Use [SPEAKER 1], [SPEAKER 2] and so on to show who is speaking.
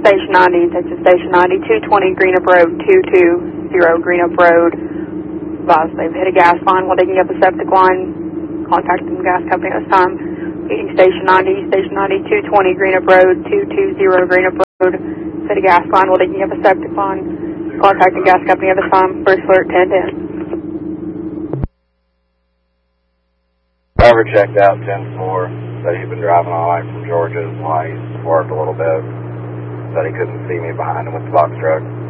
[SPEAKER 1] Station 90, attention Station 90, 220 Greenup Road, 220 Greenup Road. Advise they've hit a gas line while digging up a septic line. Contacting the gas company at this time. Meeting Station 90, Station 90, 220 Greenup Road, 220 Greenup Road. Hit a gas line while digging up a septic line. Contacting gas company at this time. First alert 1010.
[SPEAKER 2] Driver checked out 10-4. Said he'd been driving all night from Georgia. Why he swerved a little bit. Said he couldn't see me behind him with the box truck.